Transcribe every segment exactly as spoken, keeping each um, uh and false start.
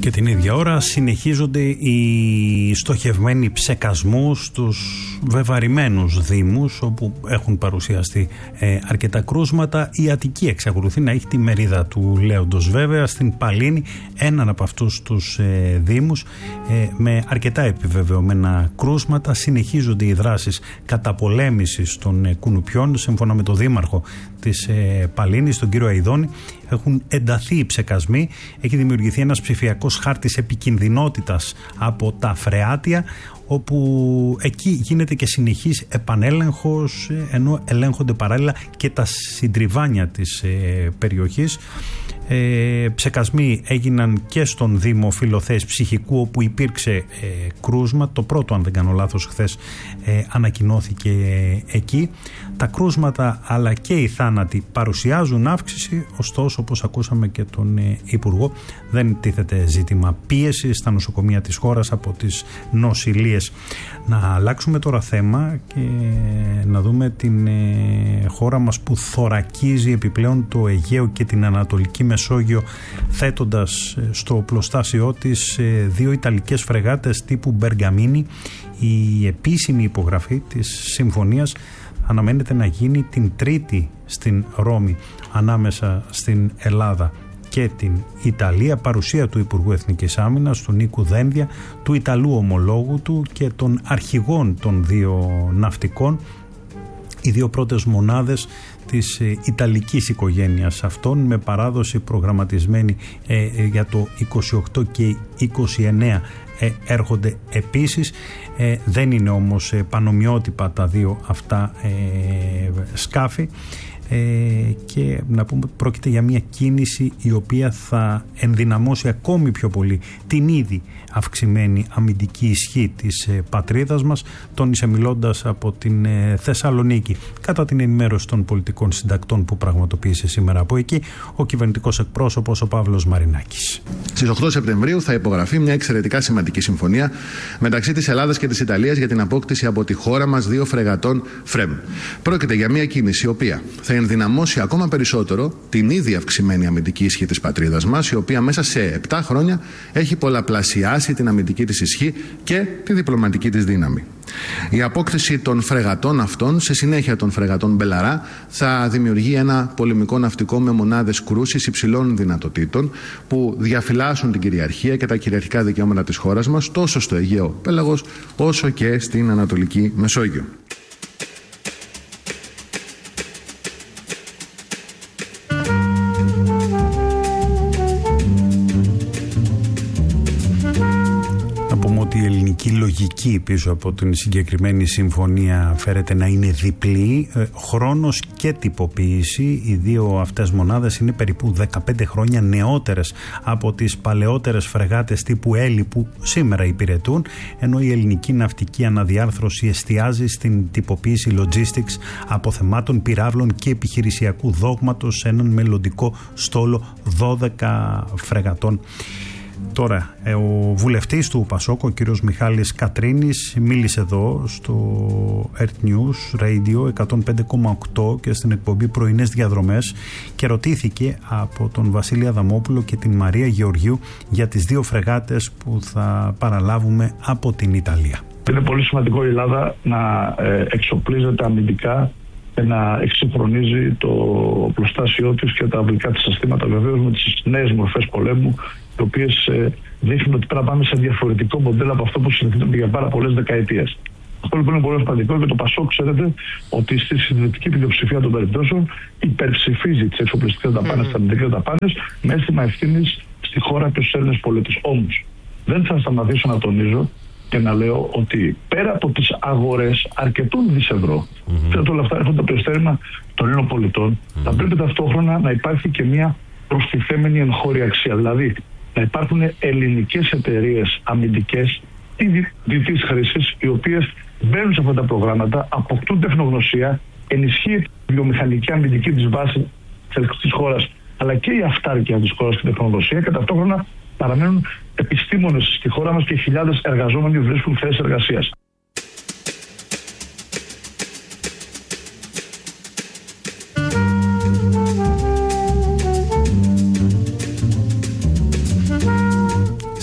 Και την ίδια ώρα συνεχίζονται οι στοχευμένοι ψεκασμού στους βεβαρημένους δήμους όπου έχουν παρουσιαστεί ε, αρκετά κρούσματα. Η Αττική εξακολουθεί να έχει τη μερίδα του λέοντος, βέβαια. Στην Παλίνη, έναν από αυτούς τους ε, δήμους ε, με αρκετά επιβεβαιωμένα κρούσματα. Συνεχίζονται οι δράσεις καταπολέμησης των ε, κουνουπιών. Σύμφωνα με τον δήμαρχο της ε, Παλίνης, τον κύριο Αηδόνη, έχουν ενταθεί οι ψεκασμοί. Έχει δημιουργηθεί ένας ψηφιακός χάρτης επικινδυνότητας από τα φρεάτια, όπου εκεί γίνεται και συνεχής επανέλεγχος, ενώ ελέγχονται παράλληλα και τα συντριβάνια της ε, περιοχής. Ε, ψεκασμοί έγιναν και στον Δήμο Φιλοθέης Ψυχικού, όπου υπήρξε ε, κρούσμα. Το πρώτο, αν δεν κάνω λάθος, χθες ε, ανακοινώθηκε ε, εκεί. Τα κρούσματα αλλά και οι θάνατοι παρουσιάζουν αύξηση, ωστόσο, όπως ακούσαμε και τον ε, Υπουργό, δεν τίθεται ζήτημα πίεση στα νοσοκομεία της χώρας από τις νοσηλίες. Να αλλάξουμε τώρα θέμα και να δούμε την ε, χώρα μας που θωρακίζει επιπλέον το Αιγαίο και την Ανατολική Μεσόγειο, θέτοντας στο οπλοστάσιό της δύο Ιταλικές φρεγάτες τύπου Μπεργαμίνη. Η επίσημη υπογραφή της συμφωνίας αναμένεται να γίνει την Τρίτη στην Ρώμη, ανάμεσα στην Ελλάδα και την Ιταλία, παρουσία του Υπουργού Εθνικής Άμυνας, του Νίκου Δένδια, του Ιταλού ομολόγου του και των αρχηγών των δύο ναυτικών. Οι δύο πρώτες μονάδες της ε, Ιταλικής οικογένειας αυτών, με παράδοση προγραμματισμένη ε, ε, για το είκοσι οκτώ και είκοσι εννέα, ε, έρχονται επίσης. Ε, δεν είναι όμως ε, πανομοιότυπα τα δύο αυτά ε, σκάφη. Ε, και να πούμε ότι πρόκειται για μια κίνηση η οποία θα ενδυναμώσει ακόμη πιο πολύ την ήδη αυξημένη αμυντική ισχύ της ε, πατρίδας μας, τόνισε μιλώντας από την ε, Θεσσαλονίκη κατά την ενημέρωση των πολιτικών συντακτών που πραγματοποίησε σήμερα από εκεί ο κυβερνητικός εκπρόσωπος ο Παύλος Μαρινάκης. Στις οκτώ Σεπτεμβρίου θα υπογραφεί μια εξαιρετικά σημαντική συμφωνία μεταξύ της Ελλάδας και της Ιταλίας για την απόκτηση από τη χώρα μας δύο φρεγατών ΦΡΕΜ. Πρόκειται για μια κίνηση η οποία θα ενδυναμώσει ακόμα περισσότερο την ήδη αυξημένη αμυντική ισχύ της πατρίδας μας, η οποία μέσα σε επτά χρόνια έχει πολλαπλασιάσει την αμυντική της ισχύ και τη διπλωματική της δύναμη. Η απόκτηση των φρεγατών αυτών, σε συνέχεια των φρεγατών Μπελαρά, θα δημιουργεί ένα πολεμικό ναυτικό με μονάδες κρούσης υψηλών δυνατοτήτων που διαφυλάσσουν την κυριαρχία και τα κυριαρχικά δικαιώματα της χώρας μας τόσο στο Αιγαίο Πέλαγος όσο και στην Ανατολική Μεσόγειο. Η ελληνική λογική πίσω από την συγκεκριμένη συμφωνία φέρεται να είναι διπλή, ε, χρόνος και τυποποίηση. Οι δύο αυτές μονάδες είναι περίπου δεκαπέντε χρόνια νεότερες από τις παλαιότερες φρεγάτες τύπου Έλλη που σήμερα υπηρετούν, ενώ η ελληνική ναυτική αναδιάρθρωση εστιάζει στην τυποποίηση logistics αποθεμάτων, πυράβλων και επιχειρησιακού δόγματος σε έναν μελλοντικό στόλο δώδεκα φρεγατών. Τώρα, ο βουλευτής του Πασόκ, ο κύριος Μιχάλης Κατρίνης, μίλησε εδώ στο Earth News Radio εκατόν πέντε κόμμα οκτώ και στην εκπομπή Πρωινές Διαδρομές και ρωτήθηκε από τον Βασίλη Αδαμόπουλο και την Μαρία Γεωργίου για τις δύο φρεγάτες που θα παραλάβουμε από την Ιταλία. Είναι πολύ σημαντικό η Ελλάδα να εξοπλίζεται αμυντικά και να εξυγχρονίζει το οπλοστάσιό της και τα αυλικά της συστήματα, βεβαίως με τις νέες μορφές πολέμου, οι οποίες ε, δείχνουν ότι πρέπει να πάμε σε διαφορετικό μοντέλο από αυτό που συνηθίζεται για πάρα πολλές δεκαετίες. Αυτό λοιπόν είναι πολύ σημαντικό και το Πασόκ, ξέρετε, ότι στη συντηρητική πλειοψηφία των περιπτώσεων υπερψηφίζει τις εξοπλιστικές δαπάνες, τις αμυντικές δαπάνες, με αίσθημα ευθύνης στη χώρα και στους Έλληνες πολίτες. Όμως, δεν θα σταματήσω να τονίζω και να λέω ότι πέρα από τις αγορές αρκετών δις ευρώ, mm-hmm. όλα αυτά έρχονται από το ειστέρημα των Ελλήνων πολιτών, mm-hmm. θα πρέπει ταυτόχρονα να υπάρχει και μια προστιθέμενη εγχώρια αξία. Δηλαδή, να υπάρχουν ελληνικές εταιρείες αμυντικές ή διτής χρήσης, οι οποίες μπαίνουν σε αυτά τα προγράμματα, αποκτούν τεχνογνωσία, ενισχύει τη βιομηχανική αμυντική της βάση της χώρας, αλλά και η αυτάρκεια της χώρας και η τεχνογνωσία, και ταυτόχρονα παραμένουν επιστήμονες στη χώρα μας και χιλιάδες εργαζόμενοι βρίσκουν θέσεις εργασίας. Σε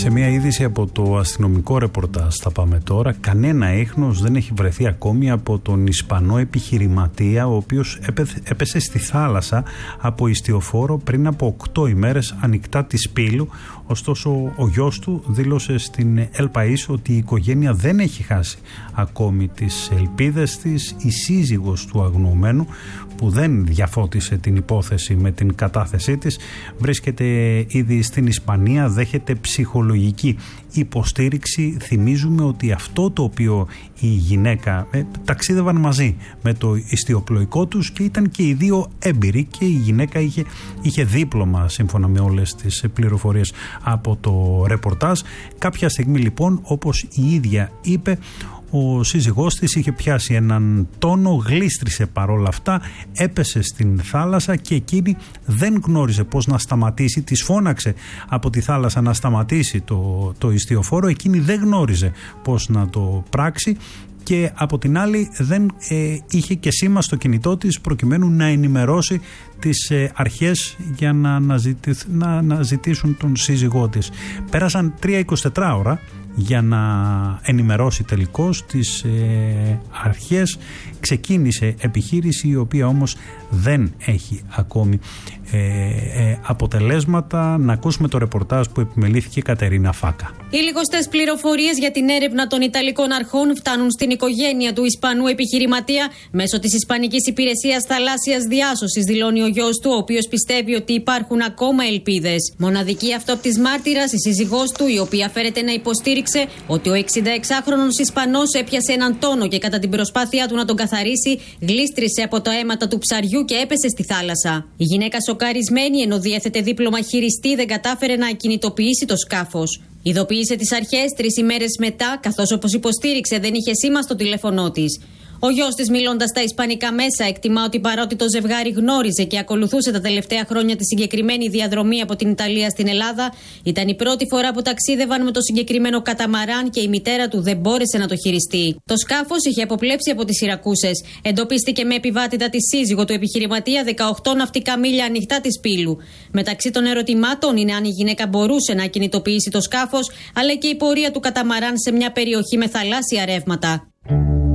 Σε μια είδηση από το αστυνομικό ρεπορτάζ θα πάμε τώρα. Κανένα ίχνος δεν έχει βρεθεί ακόμη από τον Ισπανό επιχειρηματία, ο οποίος έπεσε στη θάλασσα από ιστιοφόρο πριν από οκτώ ημέρες ανοιχτά της Πύλου. Ωστόσο ο γιος του δήλωσε στην El País ότι η οικογένεια δεν έχει χάσει ακόμη τις ελπίδες της. Η σύζυγος του αγνοωμένου, που δεν διαφώτισε την υπόθεση με την κατάθεσή της, βρίσκεται ήδη στην Ισπανία, δέχεται ψυχολογική υποστήριξη. Θυμίζουμε ότι αυτό το οποίο η γυναίκα ε, ταξίδευαν μαζί με το ιστιοπλοϊκό τους και ήταν και οι δύο έμπειροι, και η γυναίκα είχε, είχε δίπλωμα σύμφωνα με όλες τις πληροφορίες από το ρεπορτάζ. Κάποια στιγμή λοιπόν, όπως η ίδια είπε, ο σύζυγός της είχε πιάσει έναν τόνο, γλίστρισε παρόλα αυτά, έπεσε στην θάλασσα και εκείνη δεν γνώριζε πώς να σταματήσει. Της φώναξε από τη θάλασσα να σταματήσει το, το ιστιοφόρο, εκείνη δεν γνώριζε πώς να το πράξει και από την άλλη δεν ε, είχε και σήμα στο κινητό της προκειμένου να ενημερώσει τις ε, αρχές για να αναζητηθ, να αναζητήσουν τον σύζυγό της. Πέρασαν τρία εικοσιτέσσερις ώρα για να ενημερώσει τελικώς τις ε, αρχές. Ξεκίνησε επιχείρηση, η οποία όμως δεν έχει ακόμη ε, ε, αποτελέσματα. Να ακούσουμε το ρεπορτάζ που επιμελήθηκε η Κατερίνα Φάκα. Οι λιγοστές πληροφορίες για την έρευνα των Ιταλικών αρχών φτάνουν στην οικογένεια του Ισπανού επιχειρηματία μέσω της Ισπανικής Υπηρεσίας Θαλάσσιας Διάσωσης, δηλώνει ο γιος του, ο οποίος πιστεύει ότι υπάρχουν ακόμα ελπίδες. Μοναδική αυτόπτης μάρτυρας, η σύζυγός του, η οποία φέρεται να υποστήριξε ότι ο εξηνταεξάχρονος Ισπανός έπιασε έναν τόνο και κατά την προσπάθειά του να τον καθαρίσει, γλίστρισε από τα αίματα του ψαριού και έπεσε στη θάλασσα. Η γυναίκα, σοκαρισμένη, ενώ διέθετε δίπλωμα χειριστή, δεν κατάφερε να ακινητοποιήσει το σκάφος. Ειδοποίησε τις αρχές τρεις ημέρες μετά, καθώς, όπως υποστήριξε, δεν είχε σήμα στο τηλέφωνό της. Ο γιος της, μιλώντας στα ισπανικά μέσα, εκτιμά ότι παρότι το ζευγάρι γνώριζε και ακολουθούσε τα τελευταία χρόνια τη συγκεκριμένη διαδρομή από την Ιταλία στην Ελλάδα, ήταν η πρώτη φορά που ταξίδευαν με το συγκεκριμένο καταμαράν και η μητέρα του δεν μπόρεσε να το χειριστεί. Το σκάφος είχε αποπλέψει από τις Σιρακούσες. Εντοπίστηκε με επιβάτητα τη σύζυγο του επιχειρηματία δεκαοκτώ ναυτικά μίλια ανοιχτά της Πύλου. Μεταξύ των ερωτημάτων είναι αν η γυναίκα μπορούσε να κινητοποιήσει το σκάφος, αλλά και η πορεία του καταμαράν σε μια περιοχή με θαλάσσια ρεύματα.